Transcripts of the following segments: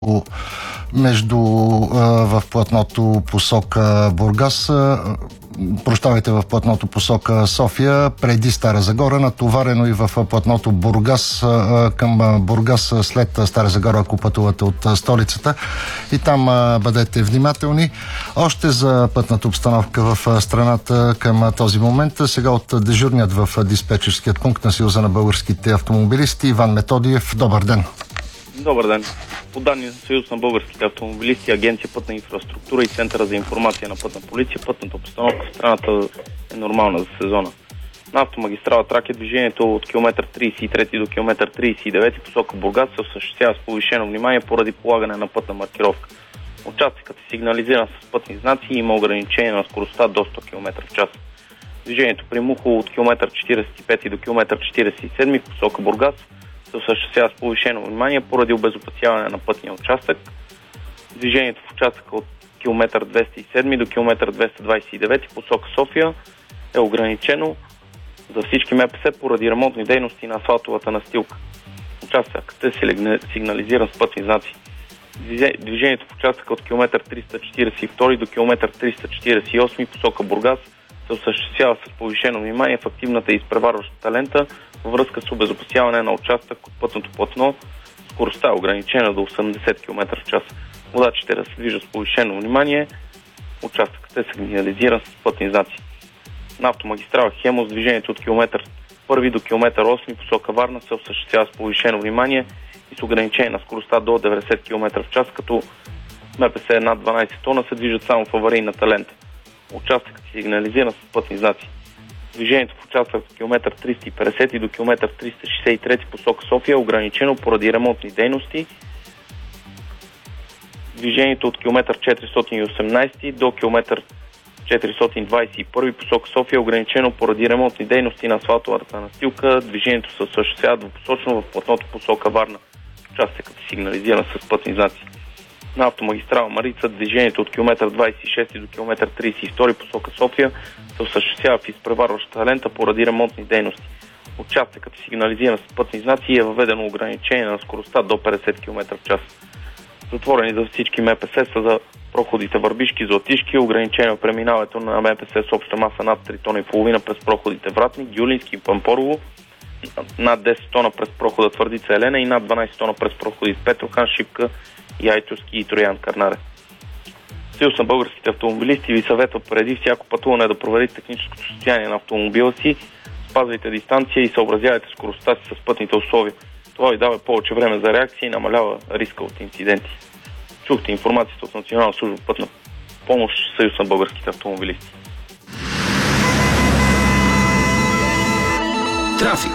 в платното посока Бургас, в платното посока София, преди Стара Загора, натоварено и в платното Бургас към Бургас след Стара Загора, ако пътувате от столицата. И там бъдете внимателни. Още за пътната обстановка в страната към този момент. Сега от дежурният в диспетчерският пункт на Съюза на българските автомобилисти Иван Методиев. Добър ден! Добър ден. По данни на Съюз на българските автомобилисти, Агенция пътна инфраструктура и Центъра за информация на пътна полиция, пътната обстановка в страната е нормална за сезона. На автомагистрала Тракия движението от км 33 до км 39 посока Бургас се осъществява с повишено внимание поради полагане на пътна маркировка. Участъкът е сигнализиран с пътни знаци и има ограничение на скоростта до 100 км в час. Движението при Мухово от км 45 до км 47 посока Бургас се осъществява с повишено внимание поради обезопасяване на пътния участък. Движението в участъка от км 207 до км 229 посока София е ограничено за всички МПС поради ремонтни дейности на асфалтовата настилка. Участъкът е сигнализиран с пътни знаци. Движението в участъка от км 342 до км 348 посока Бургас се осъществява с повишено внимание в активната и изпреварващата лента във връзка с обезопасяване на участък от пътното платно. Скоростта е ограничена до 80 км в час. Водачите да се движат с повишено внимание. Участъкът е сигнализиран с пътни знаци. На автомагистрала Хемус движението от км 1 до км 8 посока Варна се осъществява с повишено внимание и с ограничение на скоростта до 90 км в час, като МПС над 12 тона се движат само в аварийната лента. Участъкът е сигнализиран с пътни знаци. Движението в участък от км 350 до км 363 посока София е ограничено поради ремонтни дейности. Движението от км 418 до км 421 посока София е ограничено поради ремонтни дейности на асфалтовата настилка. Движението се осъществява двупосочно в платното посока Варна. Участъкът е сигнализиран с пътни знаци. На автомагистрала Марица движението от км 26 до км 32 посока София се осъществява в изпреварващата лента поради ремонтни дейности. Участъкът е сигнализиран с пътни знаци и е въведено ограничение на скоростта до 50 км в час. Затворени за всички МПС са за проходите Върбишки, Златишки, ограничено преминаването на МПС с обща маса над 3 тона и половина през проходите Вратник, Гюлински и Пампорово, над 10 тона през прохода Твърдица Елена и над 12 тона през проходите Петрохан, Шипка, Яйчовски и Троян Карнаре. Съюз на българските автомобилисти ви съветва преди всяко пътуване да проверите техническото състояние на автомобила си, спазвайте дистанция и съобразявайте скоростта си с пътните условия. Това ви дава повече време за реакция и намалява риска от инциденти. Чухте информацията от Национална служба пътна помощ, Съюз на българските автомобилисти. Трафик.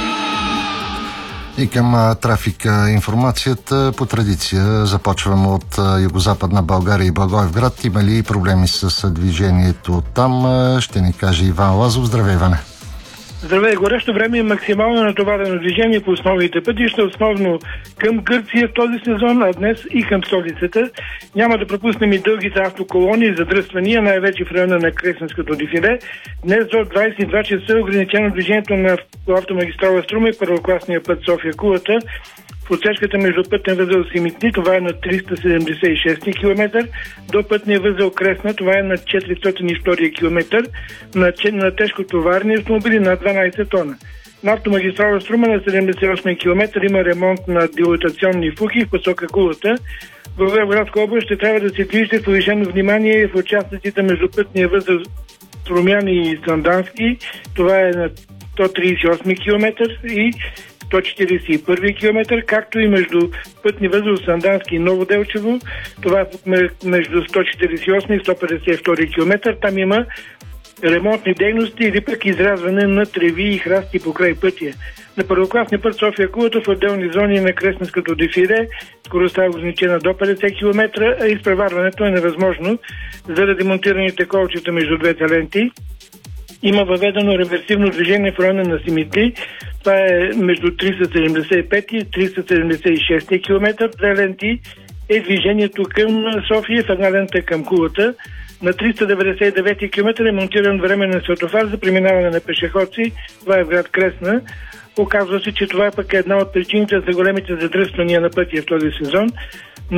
И към трафика информацията по традиция започваме от югозападна България и Благоевград. Има ли проблеми с движението там? Ще ни каже Иван Лазов. Здравей, Иване! Здравей! Горещо време е максимално натоварено движение по основните пътища, основно към Гърция в този сезон, а днес и към столицата. Няма да пропуснем и дългите автоколони и задръствания, най-вече в района на Кресненското дефиле. Днес до 22 часа е ограничено движението на автомагистрала Струма и първокласния път София-Кулата. В отсечката между пътния възел Симитни, това е на 376 км, до пътния възел Кресна, това е на 402 км, на тежкотоварни автомобили на 12 тона. На автомагистрала Струма на 78 км има ремонт на дилатационни фуги в посока Кулата. В Благоевградска област ще трябва да се движите с повишено внимание в участъците между пътния възел Струмяни и Сандански, това е на 138 км и 141 км, както и между пътни възел Сандански и Новоделчево, това е между 148 и 152 км. Там има ремонтни дейности или пък изрязване на треви и храсти покрай пътя. На първокласния път София-Кулата в отделни зони на Кресненското дефиле скоростта е ограничена до 50 км, а изпреварването е невъзможно заради монтираните колчета между двете ленти. Има въведено реверсивно движение в района на Симитли. Това е между 375 и 376 км. Две ленти е движението към София, в една лента към Кулата. На 399 км е монтиран временен светофар за преминаване на пешеходци. Това е в град Кресна. Оказва се, че това е пък една от причините за големите задръствания на пътя в този сезон.